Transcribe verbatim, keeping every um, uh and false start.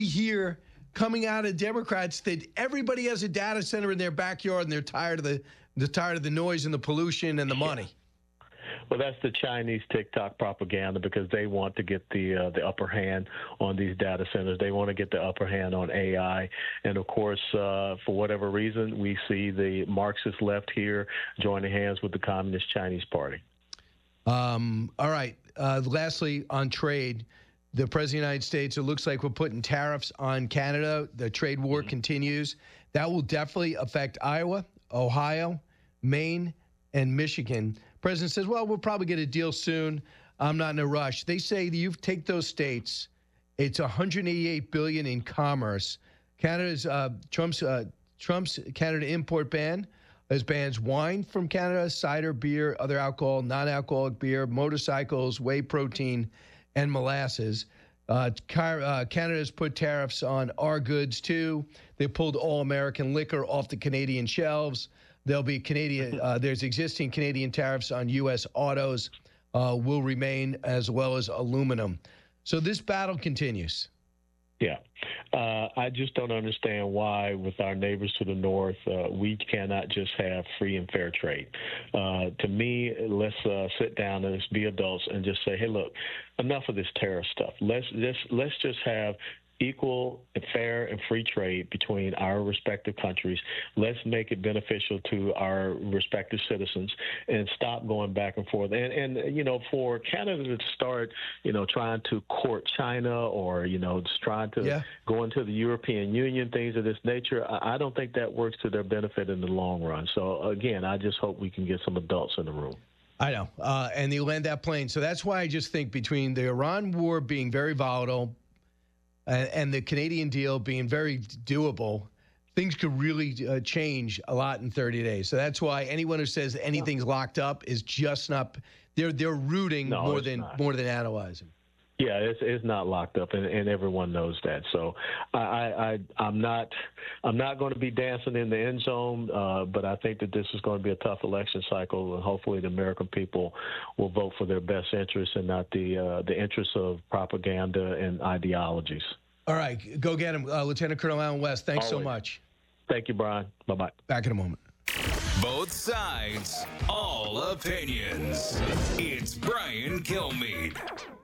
hear coming out of Democrats that everybody has a data center in their backyard and they're tired of the they're tired of the noise and the pollution and the money. Well, that's the Chinese TikTok propaganda because they want to get the uh, the upper hand on these data centers. They want to get the upper hand on A I. And, of course, uh, for whatever reason, we see the Marxist left here joining hands with the Communist Chinese Party. Um, all right. Uh, lastly, on trade, the President of the United States, it looks like we're putting tariffs on Canada. The trade war mm-hmm. continues. That will definitely affect Iowa, Ohio, Maine, and Michigan. President says, well, we'll probably get a deal soon. I'm not in a rush. They say that you take those states, it's one hundred eighty-eight billion dollars in commerce. Canada's uh, Trump's uh, Trump's Canada import ban has bans wine from Canada, cider, beer, other alcohol, non-alcoholic beer, motorcycles, whey protein, and molasses. Uh, uh, Canada's put tariffs on our goods too. They pulled all American liquor off the Canadian shelves. There'll be Canadian, uh, there's existing Canadian tariffs on U S autos uh, will remain, as well as aluminum. So this battle continues. Yeah. Uh, I just don't understand why, with our neighbors to the north, uh, we cannot just have free and fair trade. Uh, to me, let's uh, sit down and let's be adults and just say, hey, look, enough of this tariff stuff. Let's, let's, let's just have equal, fair, and free trade between our respective countries. Let's make it beneficial to our respective citizens and stop going back and forth. And, and you know, for Canada to start, you know, trying to court China or, you know, just trying to yeah. go into the European Union, things of this nature, I, I don't think that works to their benefit in the long run. So, again, I just hope we can get some adults in the room. I know. Uh, and they land that plane. So that's why I just think between the Iran war being very volatile, And, and the Canadian deal being very doable, things could really uh, change a lot in thirty days. So that's why anyone who says anything's locked up is just not. They're they're rooting no, more than not. more than analyzing. Yeah, it's it's not locked up, and, and everyone knows that. So I, I I'm not I'm not going to be dancing in the end zone, uh, but I think that this is going to be a tough election cycle, and hopefully the American people will vote for their best interests and not the uh, the interests of propaganda and ideologies. All right, go get him, uh, Lieutenant Colonel Allen West. Thanks Always. so much. Thank you, Brian. Bye bye. Back in a moment. Both sides, all opinions. It's Brian Kilmeade.